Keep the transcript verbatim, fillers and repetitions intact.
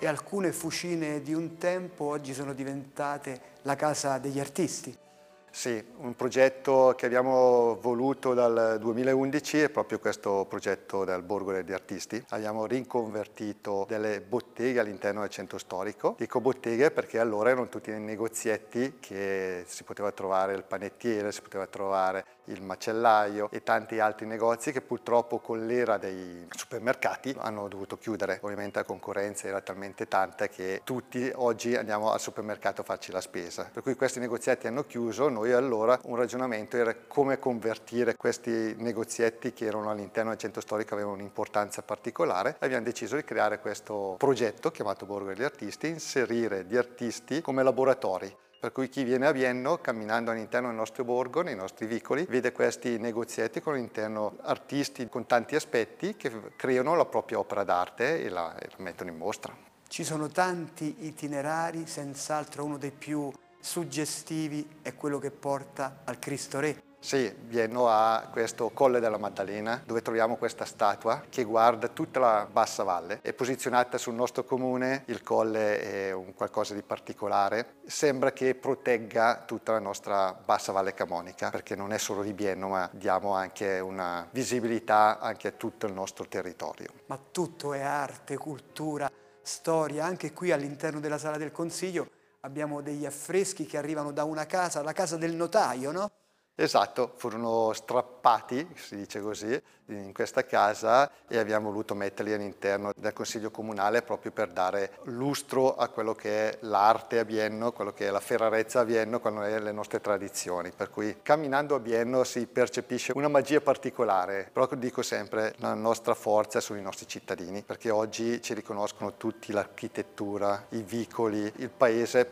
e alcune fucine di un tempo oggi sono diventate la casa degli artisti. Sì, un progetto che abbiamo voluto dal duemilaundici è proprio questo progetto del Borgo degli Artisti. Abbiamo riconvertito delle botteghe all'interno del centro storico. Dico botteghe perché allora erano tutti nei negozietti che si poteva trovare il panettiere, si poteva trovare il macellaio e tanti altri negozi che purtroppo con l'era dei supermercati hanno dovuto chiudere. Ovviamente la concorrenza era talmente tanta che tutti oggi andiamo al supermercato a farci la spesa. Per cui questi negozietti hanno chiuso, noi allora un ragionamento era come convertire questi negozietti che erano all'interno del centro storico, avevano un'importanza particolare. Abbiamo deciso di creare questo progetto chiamato Borgo degli Artisti, inserire gli artisti come laboratori. Per cui chi viene a Bienno, camminando all'interno del nostro borgo, nei nostri vicoli, vede questi negozietti con all'interno artisti con tanti aspetti che creano la propria opera d'arte e la, e la mettono in mostra. Ci sono tanti itinerari, senz'altro uno dei più suggestivi è quello che porta al Cristo Re. Sì, Bienno ha questo Colle della Maddalena dove troviamo questa statua che guarda tutta la bassa valle, è posizionata sul nostro comune, il colle è un qualcosa di particolare, sembra che protegga tutta la nostra bassa valle camonica perché non è solo di Bienno ma diamo anche una visibilità anche a tutto il nostro territorio. Ma tutto è arte, cultura, storia, anche qui all'interno della Sala del Consiglio abbiamo degli affreschi che arrivano da una casa, la casa del notaio, no? Esatto, furono strappati, si dice così, in questa casa e abbiamo voluto metterli all'interno del Consiglio Comunale proprio per dare lustro a quello che è l'arte a Bienno, quello che è la ferrarezza a Bienno, quello che è le nostre tradizioni. Per cui camminando a Bienno si percepisce una magia particolare, però dico sempre la nostra forza sono i nostri cittadini, perché oggi ci riconoscono tutti l'architettura, i vicoli, il paese